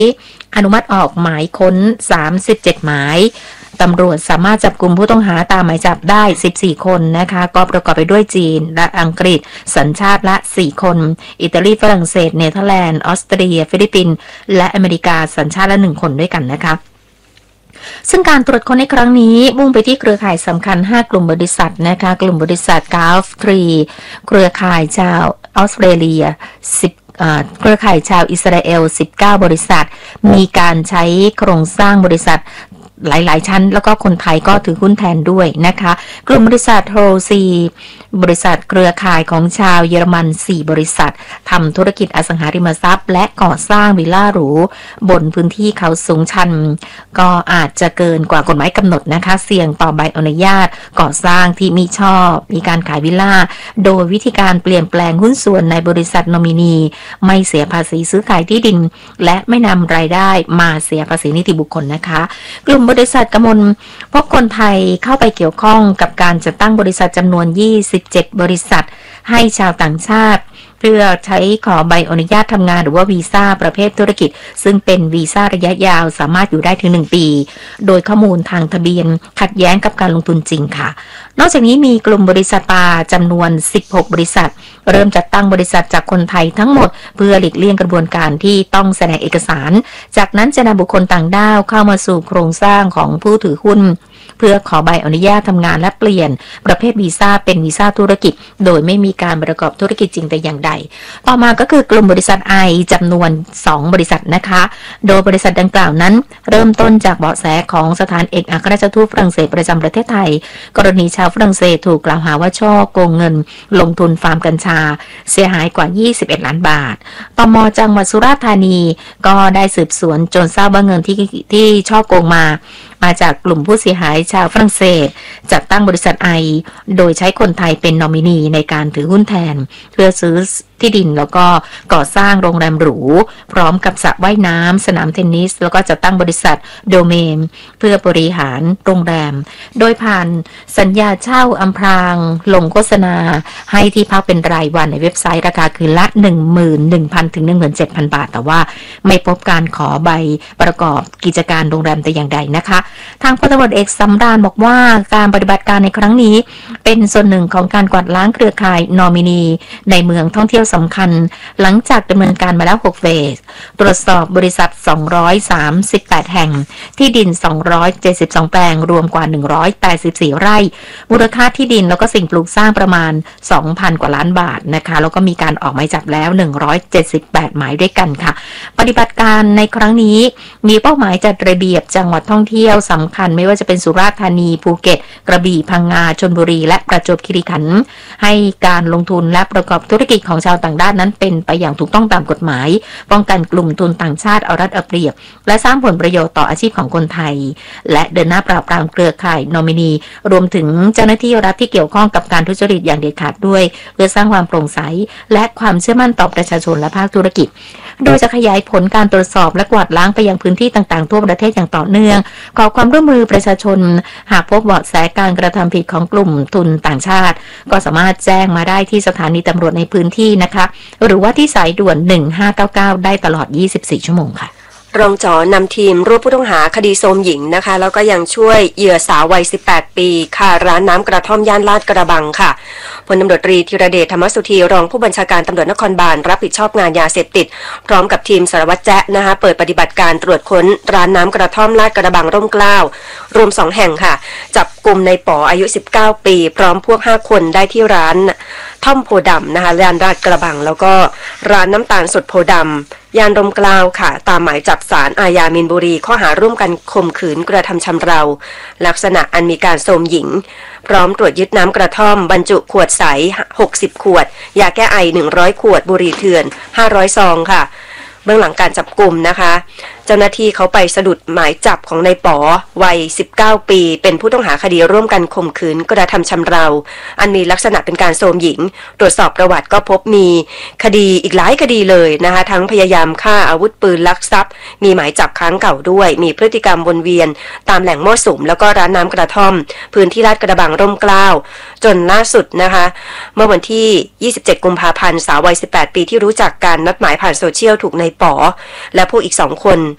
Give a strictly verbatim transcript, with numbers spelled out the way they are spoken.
อนุมัติออกหมายค้นสามสิบเจ็ดหมายตำรวจสามารถจับกลุ่มผู้ต้องหาตามหมายจับได้สิบสี่คนนะคะก็ประกอบไปด้วยจีนและอังกฤษสัญชาติละสี่คนอิตาลีฝรั่งเศสเนเธอร์แลนด์ออสเตรียฟิลิปปินส์และอเมริกาสัญชาติละหนึ่งคนด้วยกันนะคะซึ่งการตรวจค้นในครั้งนี้มุ่งไปที่เครือข่ายสำคัญห้ากลุ่มบริษัทนะคะกลุ่มบริษัท Gulf ทรี เครือข่ายชาวออสเตรเลียสิบเครือข่ายชาวอิสราเอลสิบเก้าบริษัทมีการใช้โครงสร้างบริษัทหลายๆชั้นแล้วก็คนไทยก็ถือหุ้นแทนด้วยนะคะกลุ่มบริษัทโฮลซีบริษัทเครือข่ายของชาวเยอรมันสี่บริษัททำธุรกิจอสังหาริมทรัพย์และก่อสร้างวิลล่าหรูบนพื้นที่เขาสูงชันก็อาจจะเกินกว่ากฎหมายกำหนดนะคะเสี่ยงต่อใบอนุญาตก่อสร้างที่มิชอบมีการขายวิลล่าโดยวิธีการเปลี่ยนแปลงหุ้นส่วนในบริษัทนอมินีไม่เสียภาษีซื้อขายที่ดินและไม่นำรายได้มาเสียภาษีนิติบุคคลนะคะกลุ่มบริษัทกมลพบคนไทยเข้าไปเกี่ยวข้องกับการจัดตั้งบริษัทจำนวนยี่สิบเจ็ดบริษัทให้ชาวต่างชาติเพื่อใช้ขอใบอนุญาตทำงานหรือว่าวีซ่าประเภทธุรกิจซึ่งเป็นวีซ่าระยะยาวสามารถอยู่ได้ถึงหนึ่งปีโดยข้อมูลทางทะเบียนขัดแย้งกับการลงทุนจริงค่ะนอกจากนี้มีกลุ่มบริษัทปาจำนวนสิบหกบริษัทเริ่มจัดตั้งบริษัทจากคนไทยทั้งหมดเพื่อหลีกเลี่ยงกระบวนการที่ต้องแสดงเอกสารจากนั้นจะนำบุคคลต่างด้าวเข้ามาสู่โครงสร้างของผู้ถือหุ้นเพื่อขอใบอนุญาตทำงานและเปลี่ยนประเภทวีซ่าเป็นวีซ่าธุรกิจโดยไม่มีการประกอบธุรกิจจริงแต่อย่างใดต่อมาก็คือกลุ่มบริษัทไอจำนวนสองบริษัทนะคะโดยบริษัทดังกล่าวนั้นเริ่มต้นจากเบาะแสของสถานเอกอัครราชทูตฝรั่งเศสประจำประเทศไทยกรณีชาวฝรั่งเศสถูกกล่าวหาว่าช่อโกงเงินลงทุนฟาร์มกัญชาเสียหายกว่ายี่สิบเอ็ดล้านบาทตม.จังหวัดสุราษฎร์ธานีก็ได้สืบสวนจนทราบว่าเงินที่ที่ช่อโกงมามาจากกลุ่มผู้เสียหายชาวฝรั่งเศสจัดตั้งบริษัทไอโดยใช้คนไทยเป็นนอมินีในการถือหุ้นแทนเพื่อซื้อที่ดินแล้วก็ก่อสร้างโรงแรมหรูพร้อมกับสระว่ายน้ำสนามเทนนิสแล้วก็จัดตั้งบริษัทโดเมนเพื่อบริหารโรงแรมโดยผ่านสัญญาเช่าอำพรางลงโฆษณาให้ที่พักเป็นรายวันในเว็บไซต์ราคาคืนละ หนึ่งหมื่นหนึ่งพัน ถึง หนึ่งหมื่นเจ็ดพัน บาทแต่ว่าไม่พบการขอใบประกอบกิจการโรงแรมแต่อย่างใดนะคะทางพลตำรวจเอกสำราญบอกว่าการปฏิบัติการในครั้งนี้เป็นส่วนหนึ่งของการกวาดล้างเครือข่ายนอมินีในเมืองท่องเที่ยวสำคัญหลังจากดำเนินการมาแล้วหกเฟสตรวจสอบบริษัทสองร้อยสามสิบแปดแห่งที่ดินสองร้อยเจ็ดสิบสองแปลงรวมกว่าหนึ่งร้อยแปดสิบสี่ไร่มูลค่าที่ดินแล้วก็สิ่งปลูกสร้างประมาณ สองพัน กว่าล้านบาทนะคะแล้วก็มีการออกหมายจับแล้วหนึ่งร้อยเจ็ดสิบแปดหมายด้วยกันค่ะปฏิบัติการในครั้งนี้มีเป้าหมายจัดระเบียบจังหวัดท่องเที่ยวสำคัญไม่ว่าจะเป็นสุราษฎร์ธานีภูเก็ตกระบี่พังงาชลบุรีและประจวบคีรีขันธ์ให้การลงทุนและประกอบธุรกิจของชาวต่างด้าวนั้นเป็นไปอย่างถูกต้องตามกฎหมายป้องกันกลุ่มทุนต่างชาติเอารัดเอาเปรียบและสร้างผลประโยชน์ต่ออาชีพของคนไทยและเดินหน้าปราบปรามเครือข่ายนอมินีรวมถึงเจ้าหน้าที่รัฐที่เกี่ยวข้องกับการทุจริตอย่างเด็ดขาดด้วยเพื่อสร้างความโปร่งใสและความเชื่อมั่นต่อประชาชนและภาคธุรกิจโดยจะขยายผลการตรวจสอบและกวาดล้างไปยังพื้นที่ต่างๆทั่วประเทศอย่างต่อเนื่องขอความร่วมมือประชาชนหากพบเบาะแสการกระทำผิดของกลุ่มทุนต่างชาติก็สามารถแจ้งมาได้ที่สถานีตำรวจในพื้นที่นะคะหรือว่าที่สายด่วนหนึ่งห้าเก้าเก้าได้ตลอดยี่สิบสี่ชั่วโมงค่ะรองจอนำทีมรวบผู้ต้องหาคดีโทรมหญิงนะคะแล้วก็ยังช่วยเหยื่อสาววัยสิบแปดปีคาร้านน้ำกระท่อมย่านลาดกระบังค่ะพลตำรวจตรีธีรเดชธรรมสุธีรองผู้บัญชาการตำรวจนครบาลรับผิดชอบงานยาเสพติดพร้อมกับทีมสารวัตรแจ๊ะนะคะเปิดปฏิบัติการตรวจค้นร้านน้ำกระท่อมลาดกระบังร่มเกล้ารวมสองแห่งค่ะจับกลุ่มในป๋ออายุสิบเก้าปีพร้อมพวกห้าคนได้ที่ร้านท่อมโพดำนะคะย่านลาดกระบังแล้วก็ร้านน้ำตาลสดโพดำย่านร่มเกล้าค่ะตามหมายจับศาลอาญามีนบุรีข้อหาร่วมกันข่มขืนกระทำชำเราลักษณะอันมีการโทรมหญิงพร้อมตรวจยึดน้ำกระท่อมบรรจุขวดใสหกสิบขวดยาแก้ไอหนึ่งร้อยขวดบุหรี่เถื่อนห้าร้อยซองค่ะเบื้องหลังการจับกลุ่มนะคะเจ้าหน้าที่เขาไปสะดุดหมายจับของนายป๋อวัยสิบเก้าปีเป็นผู้ต้องหาคดีร่วมกันข่มขืนกระทำชำเราอันมีลักษณะเป็นการโทรมหญิงตรวจสอบประวัติก็พบมีคดีอีกหลายคดีเลยนะคะทั้งพยายามฆ่าอาวุธปืนลักทรัพย์มีหมายจับค้างเก่าด้วยมีพฤติกรรมวนเวียนตามแหล่งมั่วสุมแล้วก็ร้านน้ำกระท่อมพื้นที่ลาดกระบังร่มเกล้าจนล่าสุดนะคะเมื่อวันที่ยี่สิบเจ็ดกุมภาพันธ์สาววัยสิบแปดปีที่รู้จักกันนัดหมายผ่านโซเชียลถูกนายป๋อและพวกอีกสองคน